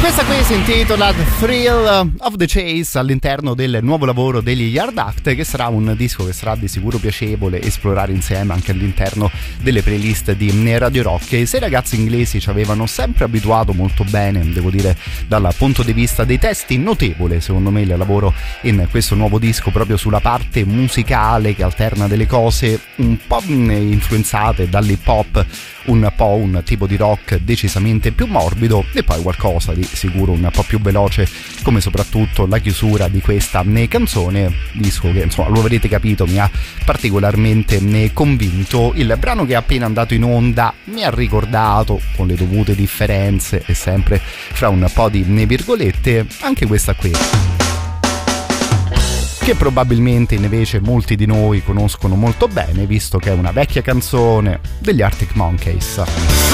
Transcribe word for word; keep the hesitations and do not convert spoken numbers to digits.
Questa qui si intitola The Thrill of the Chase, all'interno del nuovo lavoro degli Yard Act, che sarà un disco che sarà di sicuro piacevole esplorare insieme anche all'interno delle playlist di Radio Rock. E se i ragazzi inglesi ci avevano sempre abituato molto bene, devo dire, dal punto di vista dei testi, notevole secondo me il lavoro in questo nuovo disco proprio sulla parte musicale, che alterna delle cose un po' influenzate dall'hip hop, un po' un tipo di rock decisamente più morbido e poi qualcosa di sicuro un po' più veloce, come soprattutto la chiusura di questa canzone. Disco che, insomma, lo avrete capito, mi ha particolarmente convinto. Il brano che è appena andato in onda mi ha ricordato, con le dovute differenze e sempre fra un po' di virgolette, anche questa qui, che probabilmente invece molti di noi conoscono molto bene, visto che è una vecchia canzone degli Arctic Monkeys.